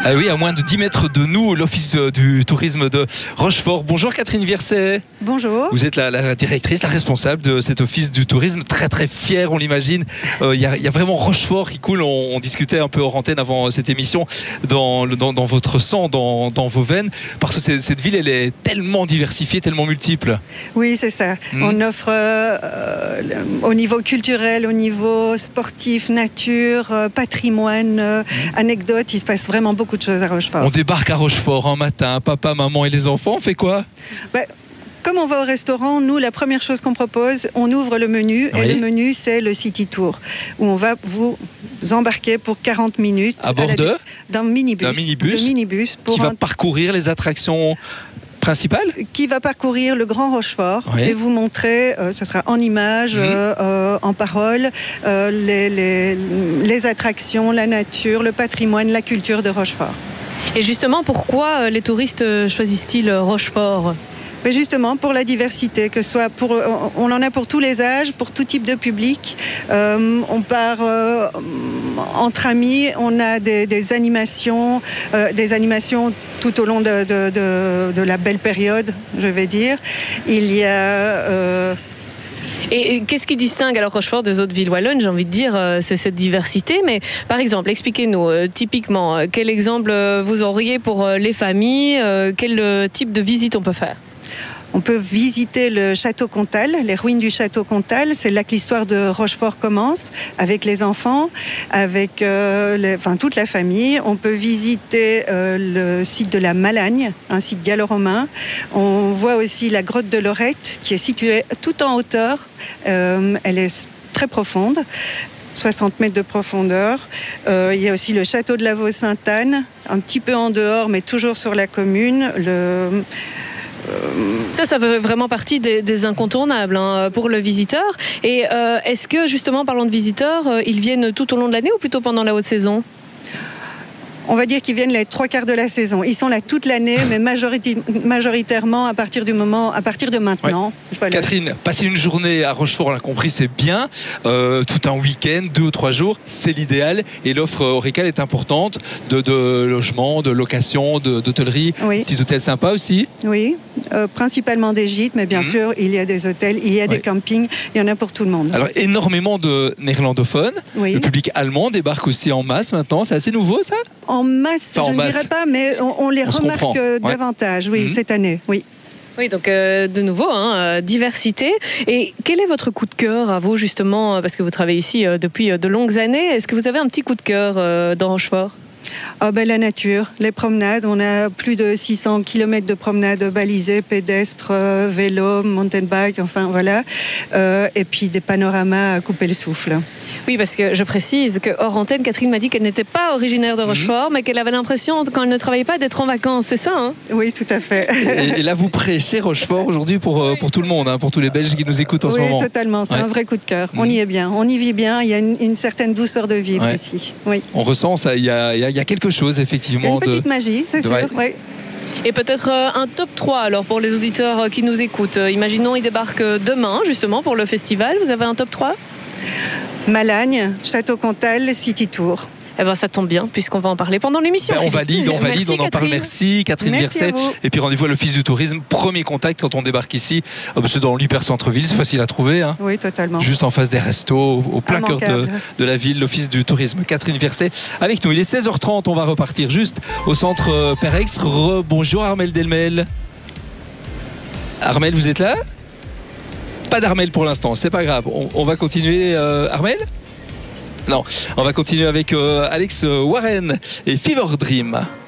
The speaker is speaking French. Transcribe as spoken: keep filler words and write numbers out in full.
Ah oui, à moins de dix mètres de nous, l'Office du tourisme de Rochefort. Bonjour Catherine Vierset. Bonjour. Vous êtes la, la directrice, la responsable de cet Office du tourisme, très très fière, on l'imagine. Il euh, y, y a vraiment Rochefort qui coule. On, on discutait un peu hors antenne avant cette émission dans, dans, dans votre sang, dans, dans vos veines, parce que cette ville, elle est tellement diversifiée, tellement multiple. Oui, c'est ça. Mmh. On offre euh, euh, au niveau culturel, au niveau sportif, nature, euh, patrimoine, euh, mmh. anecdotes. Il se passe vraiment beaucoup de choses à Rochefort. On débarque à Rochefort un matin, papa, maman et les enfants, on fait quoi? bah, Comme on va au restaurant, nous, la première chose qu'on propose, on ouvre le menu. Oui. Et le menu, c'est le City Tour, où on va vous embarquer pour quarante minutes. À bord de d'un minibus. D'un minibus, minibus pour qui va un... parcourir les attractions principales, qui va parcourir le Grand Rochefort, oui. et vous montrer, euh, ce sera en images, mmh. euh, en paroles, euh, les, les, les attractions, la nature, le patrimoine, la culture de Rochefort. Et justement, pourquoi les touristes choisissent-ils Rochefort ? Mais justement, pour la diversité, que ce soit pour, on en a pour tous les âges, pour tout type de public. Euh, on part euh, entre amis, on a des, des animations, euh, des animations tout au long de, de, de, de la belle période, je vais dire. Il y a... Euh, Et qu'est-ce qui distingue alors Rochefort des autres villes wallonnes? J'ai envie de dire, c'est cette diversité. Mais par exemple, expliquez-nous euh, typiquement, quel exemple vous auriez pour les familles? euh, Quel type de visite on peut faire? On peut visiter le château Comtal, les ruines du château Comtal. C'est là que l'histoire de Rochefort commence, avec les enfants, avec euh, les, enfin, toute la famille. On peut visiter euh, le site de la Malagne, un site gallo-romain. On voit aussi la grotte de Lorette, qui est située tout en hauteur. Euh, elle est très profonde. soixante mètres de profondeur. Euh, il y a aussi le château de la Vaux-Sainte-Anne, un petit peu en dehors, mais toujours sur la commune. Le... Ça, ça fait vraiment partie des, des incontournables hein, pour le visiteur. Et euh, est-ce que, justement, parlant de visiteurs, euh, ils viennent tout au long de l'année ou plutôt pendant la haute saison ? On va dire qu'ils viennent les trois quarts de la saison. Ils sont là toute l'année, mais majorité, majoritairement à partir du moment, à partir de maintenant. Ouais. Voilà. Catherine, passer une journée à Rochefort, on l'a compris, c'est bien. Euh, tout un week-end, deux ou trois jours, c'est l'idéal. Et l'offre Aurical est importante de, de logement, de location, de, d'hôtellerie, oui. Petits hôtels sympas aussi. Oui, euh, principalement des gîtes, mais bien mmh. sûr, il y a des hôtels, il y a oui. des campings, il y en a pour tout le monde. Alors, énormément de néerlandophones. Oui. Le public allemand débarque aussi en masse maintenant. C'est assez nouveau, ça ? En masse, enfin, je en ne masse. dirais pas, mais on, on les on remarque ouais. davantage, oui, mmh. cette année, oui. Oui, donc euh, de nouveau, hein, euh, diversité. Et quel est votre coup de cœur à vous, justement, parce que vous travaillez ici euh, depuis euh, de longues années. Est-ce que vous avez un petit coup de cœur euh, dans Rochefort ? Oh ben, la nature, les promenades. On a plus de six cents kilomètres de promenades balisées, pédestres, euh, vélos, mountain bike, enfin voilà. Euh, et puis des panoramas à couper le souffle. Oui, parce que je précise que hors antenne, Catherine m'a dit qu'elle n'était pas originaire de Rochefort, mmh. mais qu'elle avait l'impression, quand elle ne travaillait pas, d'être en vacances. C'est ça, hein ? Oui, tout à fait. Et, et là, vous prêchez Rochefort aujourd'hui pour, pour tout le monde, hein, pour tous les Belges qui nous écoutent en oui, ce moment. Oui, totalement. C'est ouais. un vrai coup de cœur. Mmh. On y est bien. On y vit bien. Il y a une, une certaine douceur de vivre ouais. ici. Oui. On ressent ça. Il y a, il y a quelque chose, effectivement. Il y a une petite de... magie, c'est sûr. Ouais. Ouais. Et peut-être un top trois alors pour les auditeurs qui nous écoutent. Imaginons, ils débarquent demain, justement, pour le festival. Vous avez un top trois ? Malagne, Château Comtal, City Tour. Eh ben, ça tombe bien, puisqu'on va en parler pendant l'émission. Ben, on valide, on valide, merci, on en parle. Merci, Catherine Vierset. Et puis rendez-vous à l'Office du tourisme. Premier contact quand on débarque ici. C'est dans l'hyper-centre-ville, c'est facile à trouver. Hein. Oui, totalement. Juste en face des restos, au plein cœur de, de la ville, l'Office du tourisme. Catherine Vierset avec nous. Il est seize heures trente, on va repartir juste au centre euh, Perex. Bonjour Armel Delmel. Armel, vous êtes là ? Pas d'Armel pour l'instant, c'est pas grave. On, on va continuer, euh, Armel ? Non, on va continuer avec euh, Alex Warren et Fever Dream.